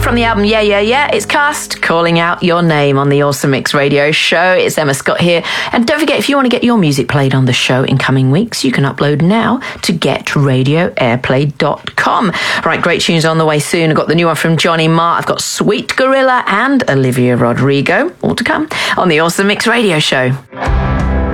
From the album Yeah, Yeah, Yeah, it's Cast, calling out your name on the Awesome Mix Radio Show. It's Emma Scott here. And don't forget, if you want to get your music played on the show in coming weeks, you can upload now to getradioairplay.com. Right, great tunes on the way soon. I've got the new one from Johnny Marr. I've got Sweet Gorilla and Olivia Rodrigo. All to come on the Awesome Mix Radio Show.